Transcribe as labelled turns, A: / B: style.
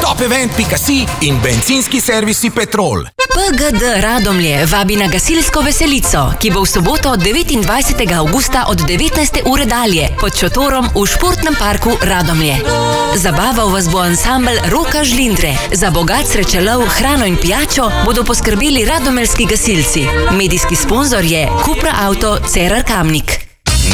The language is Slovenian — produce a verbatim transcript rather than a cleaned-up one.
A: top event pika si in bencinski servisi Petrol.
B: P G D Radomlje vabi na gasilsko veselico, ki bo v soboto devetindvajsetega avgusta od devetnajste ure dalje pod šotorom v športnem parku Radomlje. Zabaval vas bo ansambel Roka Žlindre. Za bogat srečelov, hrano in pijačo bodo poskrbeli radomeljski gasilci. Medijski sponzor je Cupra Auto Cerar Kamnik.